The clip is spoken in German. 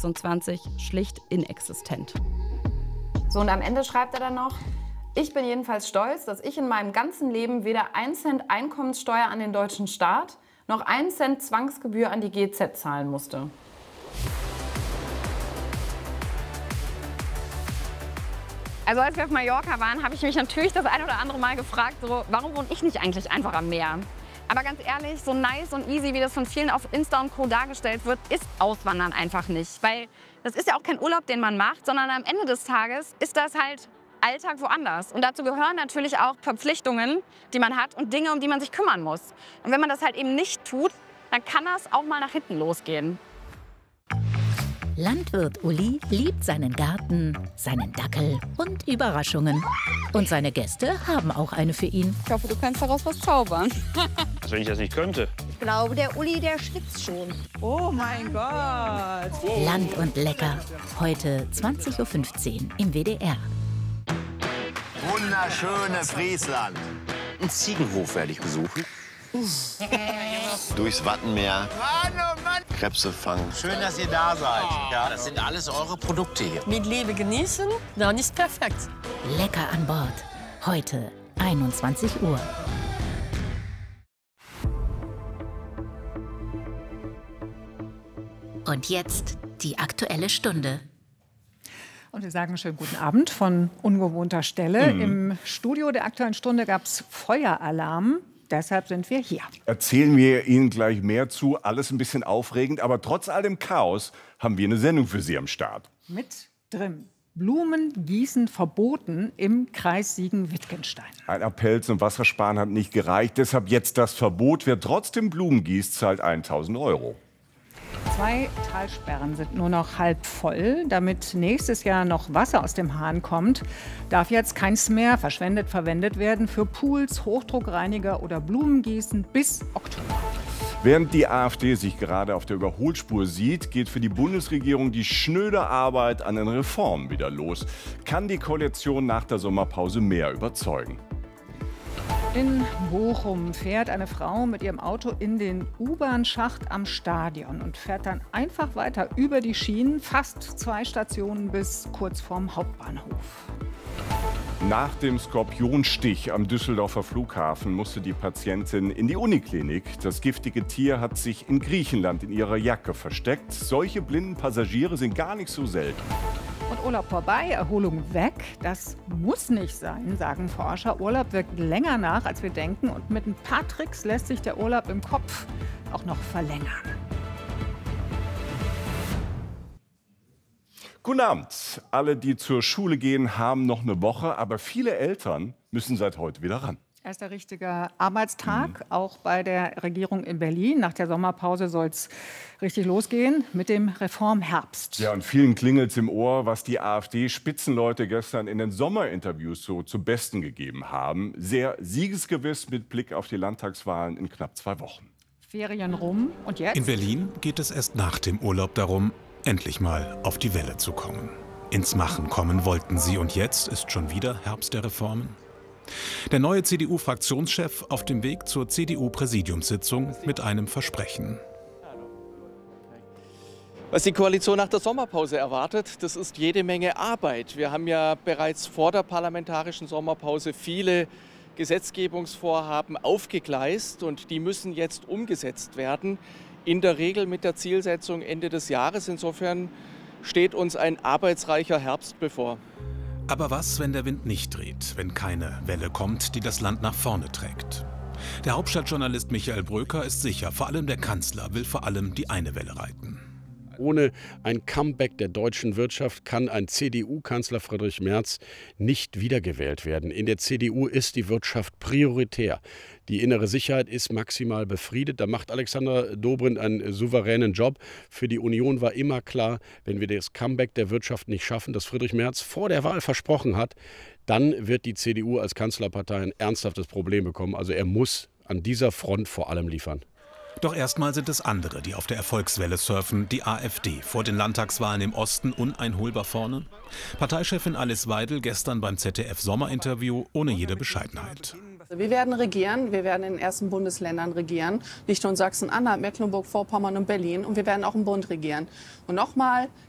2026 schlicht inexistent. So, und am Ende schreibt er dann noch: Ich bin jedenfalls stolz, dass ich in meinem ganzen Leben weder 1 Cent Einkommenssteuer an den deutschen Staat noch 1 Cent Zwangsgebühr an die GZ zahlen musste. Also als wir auf Mallorca waren, habe ich mich natürlich das ein oder andere Mal gefragt, so, warum wohne ich nicht eigentlich einfach am Meer? Aber ganz ehrlich, so nice und easy, wie das von vielen auf Insta und Co. dargestellt wird, ist Auswandern einfach nicht. Weil das ist ja auch kein Urlaub, den man macht, sondern am Ende des Tages ist das halt Alltag woanders. Und dazu gehören natürlich auch Verpflichtungen, die man hat und Dinge, um die man sich kümmern muss. Und wenn man das halt eben nicht tut, dann kann das auch mal nach hinten losgehen. Landwirt Uli liebt seinen Garten, seinen Dackel und Überraschungen. Und seine Gäste haben auch eine für ihn. Ich hoffe, du kannst daraus was zaubern. Wenn ich das nicht könnte. Ich glaube, der Uli, der schwitzt schon. Oh mein Gott! Land und Lecker. Heute 20:15 Uhr im WDR. Wunderschöne Friesland. Einen Ziegenhof werde ich besuchen. Durchs Wattenmeer. Mann, oh Mann! Krebse fangen. Schön, dass ihr da seid. Ja, das sind alles eure Produkte hier. Mit Liebe genießen, dann ist perfekt. Lecker an Bord. Heute 21 Uhr. Und jetzt die Aktuelle Stunde. Und wir sagen schönen guten Abend von ungewohnter Stelle. Im Studio der Aktuellen Stunde gab es Feueralarm. Deshalb sind wir hier. Erzählen wir Ihnen gleich mehr zu. Alles ein bisschen aufregend, aber trotz all dem Chaos haben wir eine Sendung für Sie am Start. Mit drin: Blumengießen verboten im Kreis Siegen-Wittgenstein. Ein Appell zum Wassersparen hat nicht gereicht. Deshalb jetzt das Verbot. Wer trotzdem Blumen gießt, zahlt 1.000 €. 2 Talsperren sind nur noch halb voll. Damit nächstes Jahr noch Wasser aus dem Hahn kommt, darf jetzt keins mehr verschwendet verwendet werden für Pools, Hochdruckreiniger oder Blumengießen bis Oktober. Während die AfD sich gerade auf der Überholspur sieht, geht für die Bundesregierung die schnöde Arbeit an den Reformen wieder los. Kann die Koalition nach der Sommerpause mehr überzeugen? In Bochum fährt eine Frau mit ihrem Auto in den U-Bahn-Schacht am Stadion und fährt dann einfach weiter über die Schienen, fast 2 Stationen bis kurz vorm Hauptbahnhof. Nach dem Skorpionstich am Düsseldorfer Flughafen musste die Patientin in die Uniklinik. Das giftige Tier hat sich in Griechenland in ihrer Jacke versteckt. Solche blinden Passagiere sind gar nicht so selten. Und Urlaub vorbei, Erholung weg, das muss nicht sein, sagen Forscher. Urlaub wirkt länger nach, als wir denken. Und mit ein paar Tricks lässt sich der Urlaub im Kopf auch noch verlängern. Guten Abend. Alle, die zur Schule gehen, haben noch eine Woche. Aber viele Eltern müssen seit heute wieder ran. Erster richtiger Arbeitstag, auch bei der Regierung in Berlin. Nach der Sommerpause soll es richtig losgehen mit dem Reformherbst. Ja, und vielen klingelt es im Ohr, was die AfD-Spitzenleute gestern in den Sommerinterviews so zum Besten gegeben haben. Sehr siegesgewiss mit Blick auf die Landtagswahlen in knapp 2 Wochen. Ferien rum und jetzt? In Berlin geht es erst nach dem Urlaub darum, endlich mal auf die Welle zu kommen. Ins Machen kommen wollten sie und jetzt ist schon wieder Herbst der Reformen. Der neue CDU-Fraktionschef auf dem Weg zur CDU-Präsidiumssitzung mit einem Versprechen. Was die Koalition nach der Sommerpause erwartet, das ist jede Menge Arbeit. Wir haben ja bereits vor der parlamentarischen Sommerpause viele Gesetzgebungsvorhaben aufgegleist und die müssen jetzt umgesetzt werden. In der Regel mit der Zielsetzung Ende des Jahres. Insofern steht uns ein arbeitsreicher Herbst bevor. Aber was, wenn der Wind nicht dreht, wenn keine Welle kommt, die das Land nach vorne trägt? Der Hauptstadtjournalist Michael Bröker ist sicher, vor allem der Kanzler will vor allem die eine Welle reiten. Ohne ein Comeback der deutschen Wirtschaft kann ein CDU-Kanzler Friedrich Merz nicht wiedergewählt werden. In der CDU ist die Wirtschaft prioritär. Die innere Sicherheit ist maximal befriedet. Da macht Alexander Dobrindt einen souveränen Job. Für die Union war immer klar, wenn wir das Comeback der Wirtschaft nicht schaffen, das Friedrich Merz vor der Wahl versprochen hat, dann wird die CDU als Kanzlerpartei ein ernsthaftes Problem bekommen. Also er muss an dieser Front vor allem liefern. Doch erstmal sind es andere, die auf der Erfolgswelle surfen. Die AfD vor den Landtagswahlen im Osten uneinholbar vorne. Parteichefin Alice Weidel gestern beim ZDF-Sommerinterview ohne jede Bescheidenheit. Wir werden regieren, wir werden in den ersten Bundesländern regieren, nicht nur in Sachsen-Anhalt, Mecklenburg-Vorpommern und Berlin. Und wir werden auch im Bund regieren. Und nochmal,